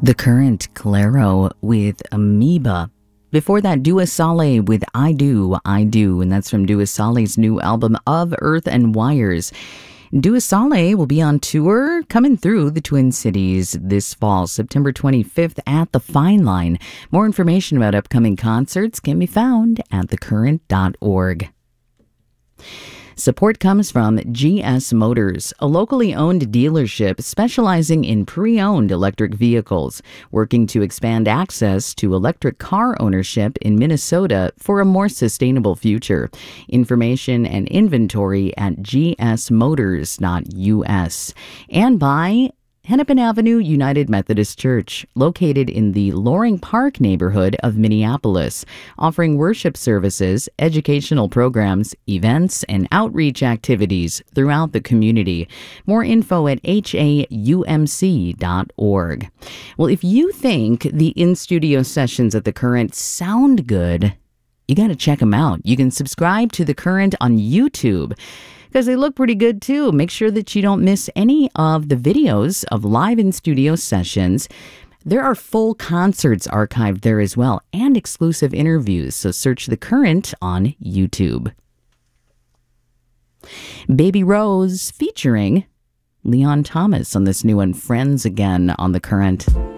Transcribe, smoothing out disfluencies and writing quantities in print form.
The Current, Clairo with Amoeba. Before that, Dua Saleh with I Do, and that's from Dua Saleh's new album Of Earth and Wires. Dua Saleh will be on tour coming through the Twin Cities this fall, September 25th at the Fine Line. More information about upcoming concerts can be found at thecurrent.org. Support comes from GS Motors, a locally owned dealership specializing in pre-owned electric vehicles, working to expand access to electric car ownership in Minnesota for a more sustainable future. Information and inventory at gsmotors.us. And by Hennepin Avenue United Methodist Church, located in the Loring Park neighborhood of Minneapolis, offering worship services, educational programs, events, and outreach activities throughout the community. More info at haumc.org. Well, if you think the in-studio sessions at The Current sound good, you got to check them out. You can subscribe to The Current on YouTube, because they look pretty good too. Make sure that you don't miss any of the videos of live in-studio sessions. There are full concerts archived there as well, and exclusive interviews, so search The Current on YouTube. Baby Rose featuring Leon Thomas on this new one, Friends Again, on The Current.